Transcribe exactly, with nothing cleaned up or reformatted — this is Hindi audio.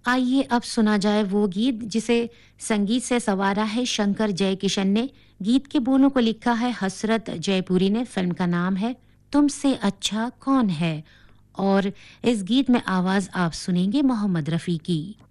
आइए अब सुना जाए वो गीत जिसे संगीत से संवारा है शंकर जयकिशन ने। गीत के बोलों को लिखा है हसरत जयपुरी ने। फिल्म का नाम है तुमसे अच्छा कौन है और इस गीत में आवाज आप सुनेंगे मोहम्मद रफी की।